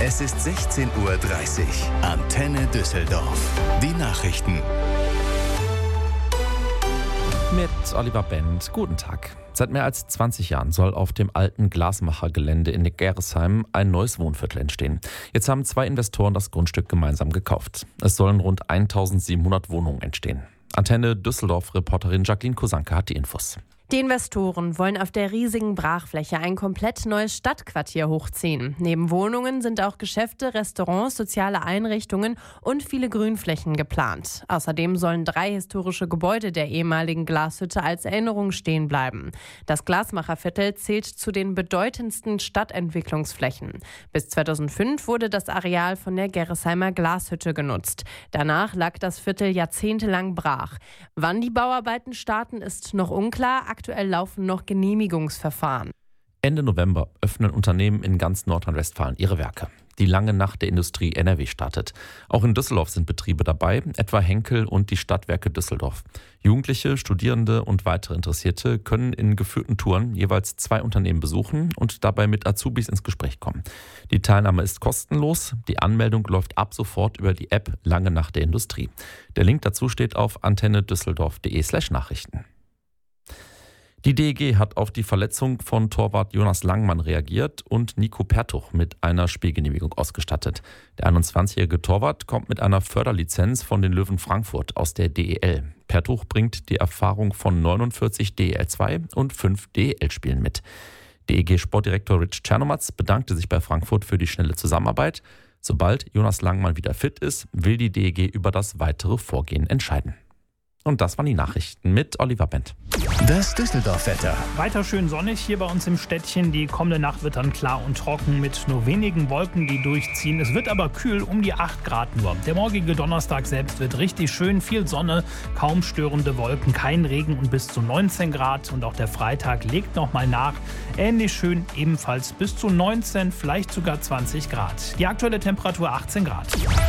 Es ist 16:30 Uhr. Antenne Düsseldorf. Die Nachrichten. Mit Oliver Bent. Guten Tag. Seit mehr als 20 Jahren soll auf dem alten Glasmachergelände in Gerresheim ein neues Wohnviertel entstehen. Jetzt haben 2 Investoren das Grundstück gemeinsam gekauft. Es sollen rund 1700 Wohnungen entstehen. Antenne Düsseldorf-Reporterin Jacqueline Kosanke hat die Infos. Die Investoren wollen auf der riesigen Brachfläche ein komplett neues Stadtquartier hochziehen. Neben Wohnungen sind auch Geschäfte, Restaurants, soziale Einrichtungen und viele Grünflächen geplant. Außerdem sollen 3 historische Gebäude der ehemaligen Glashütte als Erinnerung stehen bleiben. Das Glasmacherviertel zählt zu den bedeutendsten Stadtentwicklungsflächen. Bis 2005 wurde das Areal von der Gerresheimer Glashütte genutzt. Danach lag das Viertel jahrzehntelang brach. Wann die Bauarbeiten starten, ist noch unklar. Aktuell laufen noch Genehmigungsverfahren. Ende November öffnen Unternehmen in ganz Nordrhein-Westfalen ihre Werke. Die lange Nacht der Industrie NRW startet. Auch in Düsseldorf sind Betriebe dabei, etwa Henkel und die Stadtwerke Düsseldorf. Jugendliche, Studierende und weitere Interessierte können in geführten Touren jeweils 2 Unternehmen besuchen und dabei mit Azubis ins Gespräch kommen. Die Teilnahme ist kostenlos. Die Anmeldung läuft ab sofort über die App Lange Nacht der Industrie. Der Link dazu steht auf antennedüsseldorf.de/Nachrichten. Die DEG hat auf die Verletzung von Torwart Jonas Langmann reagiert und Nico Pertuch mit einer Spielgenehmigung ausgestattet. Der 21-jährige Torwart kommt mit einer Förderlizenz von den Löwen Frankfurt aus der DEL. Pertuch bringt die Erfahrung von 49 DEL 2 und 5 DEL-Spielen mit. DEG-Sportdirektor Rich Czernomatz bedankte sich bei Frankfurt für die schnelle Zusammenarbeit. Sobald Jonas Langmann wieder fit ist, will die DEG über das weitere Vorgehen entscheiden. Und das waren die Nachrichten mit Oliver Bent. Das Düsseldorf-Wetter. Weiter schön sonnig hier bei uns im Städtchen. Die kommende Nacht wird dann klar und trocken mit nur wenigen Wolken, die durchziehen. Es wird aber kühl, um die 8 Grad nur. Der morgige Donnerstag selbst wird richtig schön. Viel Sonne, kaum störende Wolken, kein Regen und bis zu 19 Grad. Und auch der Freitag legt nochmal nach. Ähnlich schön, ebenfalls bis zu 19, vielleicht sogar 20 Grad. Die aktuelle Temperatur 18 Grad.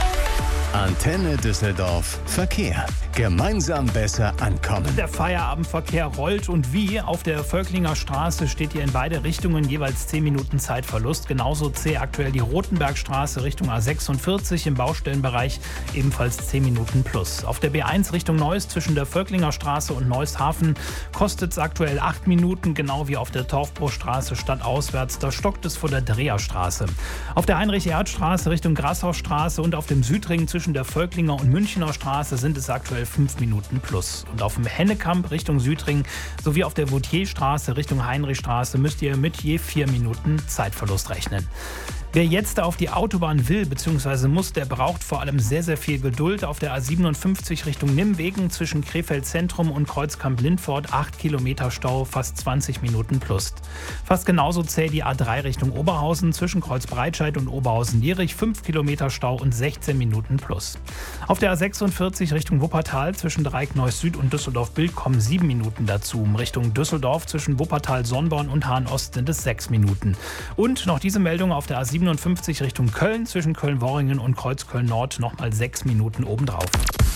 Antenne Düsseldorf. Verkehr. Gemeinsam besser ankommen. Der Feierabendverkehr rollt und wie. Auf der Völklinger Straße steht hier in beide Richtungen jeweils 10 Minuten Zeitverlust. Genauso zäh aktuell die Rotenbergstraße Richtung A46 im Baustellenbereich, ebenfalls 10 Minuten plus. Auf der B1 Richtung Neuss zwischen der Völklinger Straße und Neushafen kostet es aktuell 8 Minuten, genau wie auf der Torfbruchstraße stadtauswärts. Da stockt es vor der Dreherstraße. Auf der Heinrich-Erhardt-Straße Richtung Grashausstraße und auf dem Südring zwischen der Völklinger und Münchener Straße sind es aktuell 5 Minuten plus. Und auf dem Hennekamp Richtung Südring sowie auf der Vautierstraße Richtung Heinrichstraße müsst ihr mit je 4 Minuten Zeitverlust rechnen. Wer jetzt auf die Autobahn will bzw. muss, der braucht vor allem sehr, sehr viel Geduld. Auf der A57 Richtung Nimwegen zwischen Krefeld Zentrum und Kreuzkamp-Lindfort 8 Kilometer Stau, fast 20 Minuten plus. Fast genauso zäh die A3 Richtung Oberhausen zwischen Kreuzbreitscheid und Oberhausen-Lierich 5 Kilometer Stau und 16 Minuten plus. Auf der A46 Richtung Wuppertal zwischen Dreieck-Neuss Süd und Düsseldorf-Bild kommen 7 Minuten dazu. Richtung Düsseldorf zwischen Wuppertal-Sonnborn und Hahn-Ost sind es 6 Minuten. Und noch diese Meldung auf der A57 Richtung Köln zwischen Köln-Worringen und Kreuzköln-Nord nochmal 6 Minuten obendrauf.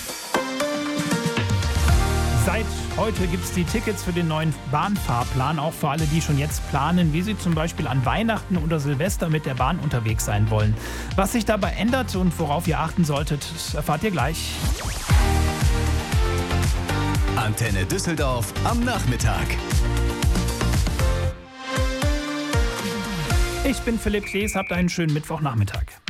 Seit heute gibt es die Tickets für den neuen Bahnfahrplan, auch für alle, die schon jetzt planen, wie sie zum Beispiel an Weihnachten oder Silvester mit der Bahn unterwegs sein wollen. Was sich dabei ändert und worauf ihr achten solltet, das erfahrt ihr gleich. Antenne Düsseldorf am Nachmittag. Ich bin Philipp Klees, habt einen schönen Mittwochnachmittag.